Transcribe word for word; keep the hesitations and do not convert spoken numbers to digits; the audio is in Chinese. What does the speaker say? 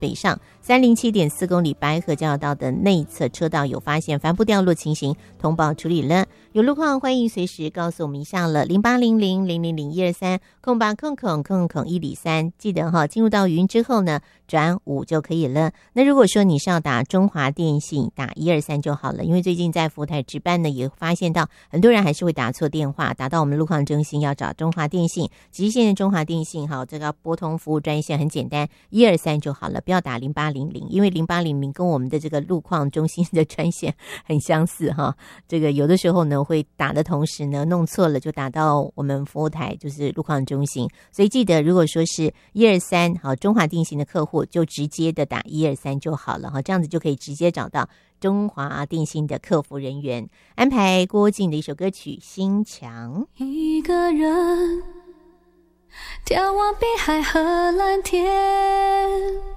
北上三零七点四公里白河交流道的内侧车道有发现帆布掉落情形，通报处理了。有路况欢迎随时告诉我们一下了，零八零零零零零一二三空八空空空空一里三，记得哈，进入到语音之后呢，转五就可以了。那如果说你是要打中华电信，打一二三就好了，因为最近在福台值班呢，也发现到很多人还是会打错电话，打到我们路况中心要找中华电信，其实现在中华电信哈，这个拨通服务专线很简单，一二三就好了，不要打零八零零，因为零八零零跟我们的这个路况中心的专线很相似哈。这个有的时候呢，会打的同时呢，弄错了就打到我们服务台，就是路况中心。所以记得，如果说是一二三好中华电信的客户，就直接的打一二三就好了哈，这样子就可以直接找到中华电信的客服人员。安排郭靖的一首歌曲《心墙》。 一个人眺望碧海和蓝天，